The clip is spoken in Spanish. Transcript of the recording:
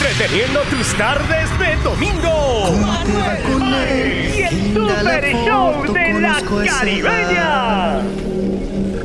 entreteniendo tus tardes de domingo. Manuel Y el Super Show de la Caribeña.